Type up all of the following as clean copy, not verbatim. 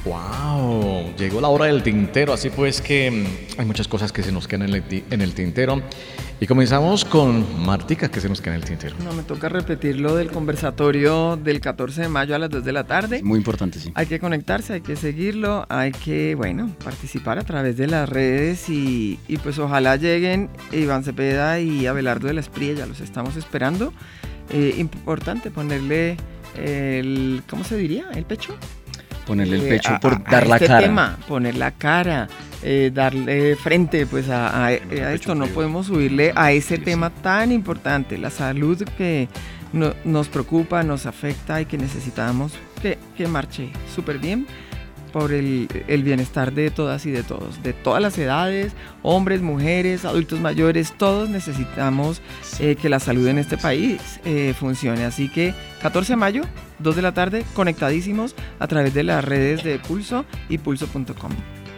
¡Wow! Llegó la hora del tintero, así pues que hay muchas cosas que se nos quedan en el tintero. Y comenzamos con Martica, que se nos queda en el tintero. No, me toca repetir lo del conversatorio del 14 de mayo a las 2 de la tarde. Muy importante, sí. Hay que conectarse, hay que seguirlo, hay que, participar a través de las redes y pues ojalá lleguen Iván Cepeda y Abelardo de la Espriella, ya los estamos esperando. Importante ponerle ¿cómo se diría? ¿El pecho? Ponerle el pecho por dar a la este cara. Tema, poner la cara, darle frente pues a esto. No podemos subirle a ese tema tan importante, la salud que nos preocupa, nos afecta y que necesitamos que marche súper bien por el bienestar de todas y de todos, de todas las edades, hombres, mujeres, adultos mayores, todos necesitamos que la salud en este país funcione. Así que 14 de mayo, 2 de la tarde, conectadísimos a través de las redes de Pulso y pulso.com.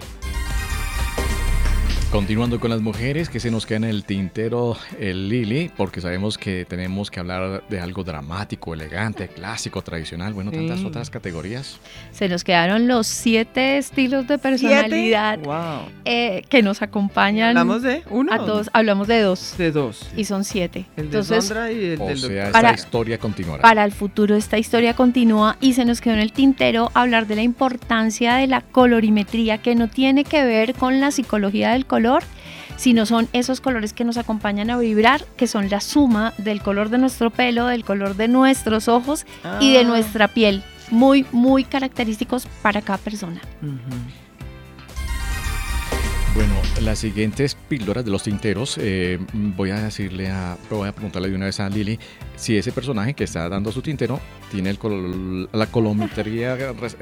Continuando con las mujeres, que se nos queda en el tintero Lili, porque sabemos que tenemos que hablar de algo dramático, elegante, clásico, tradicional, tantas otras categorías. Se nos quedaron los 7 estilos de personalidad que nos acompañan. ¿Hablamos de uno? A todos, hablamos de 2. De 2. Y son 7. El de Sondra y el del doctor. Esta historia continuará. Para el futuro esta historia continúa y se nos quedó en el tintero hablar de la importancia de la colorimetría, que no tiene que ver con la psicología del color, sino son esos colores que nos acompañan a vibrar, que son la suma del color de nuestro pelo, del color de nuestros ojos y de nuestra piel, muy, muy característicos para cada persona. Bueno, las siguientes píldoras de los tinteros, voy a preguntarle de una vez a Lili si ese personaje que está dando su tintero tiene la colorimetría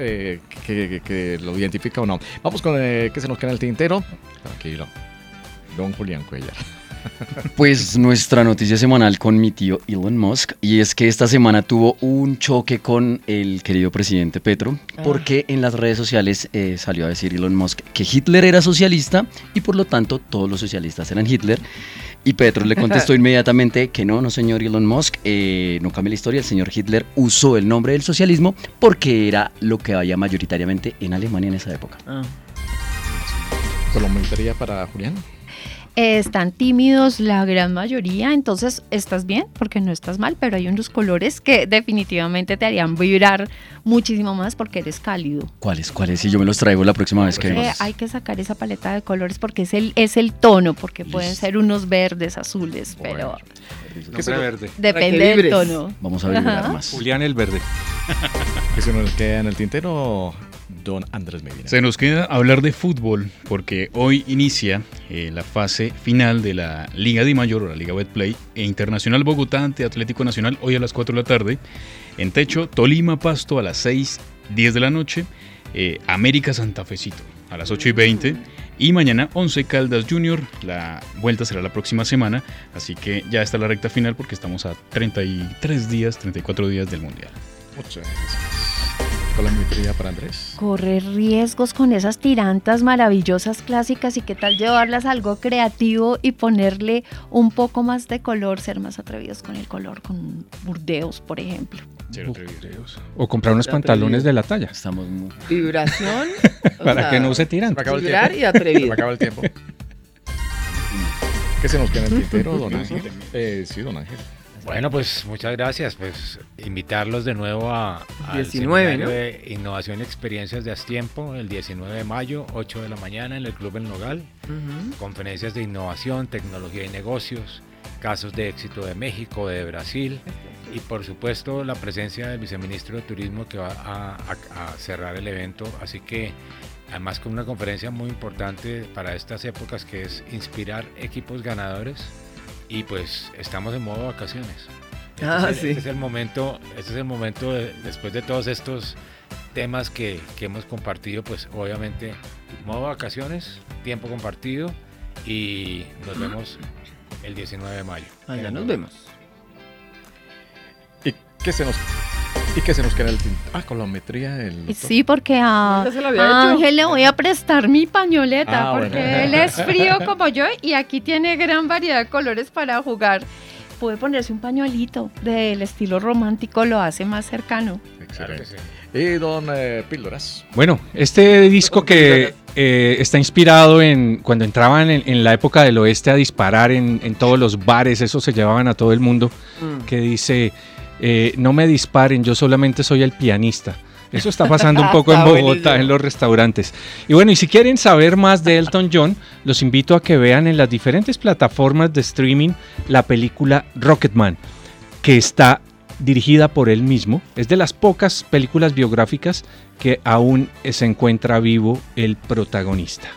que lo identifica o no. Vamos con que se nos queda en el tintero. Tranquilo, don Julián Cuellar. Pues nuestra noticia semanal con mi tío Elon Musk, y es que esta semana tuvo un choque con el querido presidente Petro, porque en las redes sociales salió a decir Elon Musk que Hitler era socialista y por lo tanto todos los socialistas eran Hitler, y Petro le contestó inmediatamente que no señor Elon Musk, no cambie la historia, el señor Hitler usó el nombre del socialismo porque era lo que había mayoritariamente en Alemania en esa época. ¿Colorimetría para Julián? Están tímidos la gran mayoría, entonces estás bien porque no estás mal, pero hay unos colores que definitivamente te harían vibrar muchísimo más porque eres cálido. ¿Cuáles? Y yo me los traigo la próxima vez que vengas. Hay que sacar esa paleta de colores porque es el tono, porque pueden ser unos verdes, azules, pero ¿qué será verde? Depende del tono. Vamos a vibrar más. Julián el verde. ¿Qué se nos queda en el tintero? Don Andrés Medina. Se nos queda hablar de fútbol porque hoy inicia la fase final de la Liga Di Mayor o la Liga Betplay Internacional Bogotá ante Atlético Nacional hoy a las 4 de la tarde. En techo, Tolima Pasto a las 6:10 de la noche, América Santa Fecito a las 8:20 y mañana 11 Caldas Junior. La vuelta será la próxima semana, así que ya está la recta final porque estamos a 34 días del Mundial. Muchas gracias. ¿Colorimetría para Andrés? Correr riesgos con esas tirantas maravillosas clásicas y qué tal llevarlas a algo creativo y ponerle un poco más de color, ser más atrevidos con el color, con burdeos, por ejemplo. O comprar unos pantalones de la talla. Estamos muy... Vibración. Para que no se tiran. Vibrar y atrevido. Se me acaba el tiempo. ¿Qué se nos queda en el tintero, don Ángel? Sí, don Ángel. Bueno, pues muchas gracias, pues invitarlos de nuevo al 19, seminario ¿no? de Innovación y Experiencias de Astiempo, el 19 de mayo, 8 de la mañana en el Club El Nogal. Conferencias de innovación, tecnología y negocios, casos de éxito de México, de Brasil y por supuesto la presencia del viceministro de Turismo que va a cerrar el evento, así que además con una conferencia muy importante para estas épocas que es inspirar equipos ganadores. Y pues estamos en modo vacaciones. Este es el momento después de todos estos temas que hemos compartido, pues obviamente modo vacaciones, tiempo compartido y nos vemos el 19 de mayo. Allá nos vemos. ¿Y qué se nos queda en el tintero? Colorimetría del doctor. Sí, porque a Ángel le voy a prestar mi pañoleta porque él es frío como yo y aquí tiene gran variedad de colores para jugar. Puede ponerse un pañuelito del estilo romántico, lo hace más cercano. Excelente. Y don Píldoras. Bueno, este disco que está inspirado en cuando entraban en la época del oeste a disparar en todos los bares, eso se llevaban a todo el mundo, que dice, no me disparen, yo solamente soy el pianista. Eso está pasando un poco en Bogotá, en los restaurantes. Y bueno, y si quieren saber más de Elton John, los invito a que vean en las diferentes plataformas de streaming la película Rocketman, que está dirigida por él mismo. Es de las pocas películas biográficas que aún se encuentra vivo el protagonista.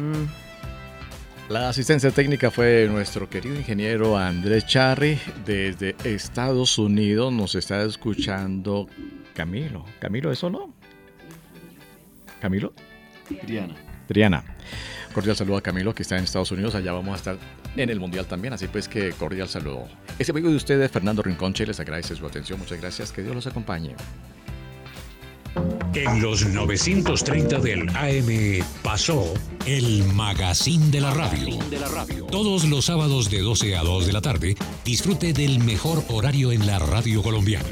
La asistencia técnica fue nuestro querido ingeniero Andrés Charri. Desde Estados Unidos nos está escuchando Camilo. ¿Camilo eso no? ¿Camilo? Triana. Cordial saludo a Camilo, que está en Estados Unidos. Allá vamos a estar en el Mundial también, así pues que cordial saludo. Ese amigo de ustedes, Fernando Rinconche, les agradece su atención. Muchas gracias, que Dios los acompañe. En los 930 del AM pasó el Magazine de la Radio. Todos los sábados de 12 a 2 de la tarde, disfrute del mejor horario en la radio colombiana.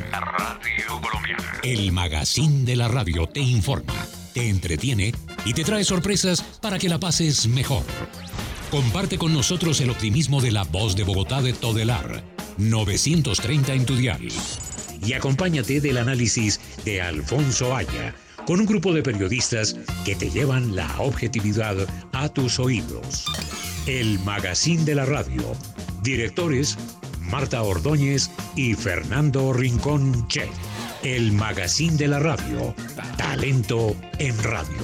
El Magazine de la Radio te informa, te entretiene y te trae sorpresas para que la pases mejor. Comparte con nosotros el optimismo de la voz de Bogotá de Todelar, 930 en tu dial. Y acompáñate del análisis de Alfonso Aya, con un grupo de periodistas que te llevan la objetividad a tus oídos. El Magazine de la Radio. Directores, Marta Ordóñez y Fernando Rincón Che. El Magazine de la Radio. Talento en radio.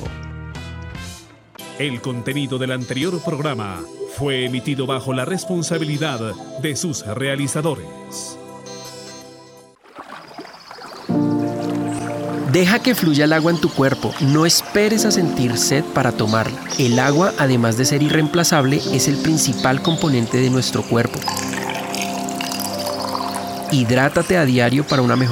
El contenido del anterior programa fue emitido bajo la responsabilidad de sus realizadores. Deja que fluya el agua en tu cuerpo, no esperes a sentir sed para tomarla. El agua, además de ser irreemplazable, es el principal componente de nuestro cuerpo. Hidrátate a diario para una mejor